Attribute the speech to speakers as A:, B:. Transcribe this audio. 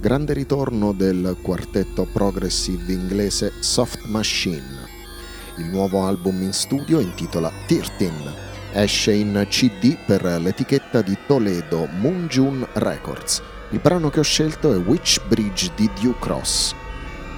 A: grande ritorno del quartetto progressive inglese Soft Machine. Il nuovo album in studio intitola 13, esce in CD per l'etichetta di Toledo Moon June Records. Il brano che ho scelto è Witch Bridge di Due Cross.